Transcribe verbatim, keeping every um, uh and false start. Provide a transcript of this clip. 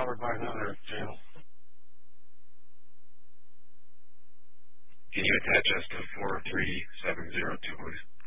powered by another channel. Can you attach us to four three seven zero two, please?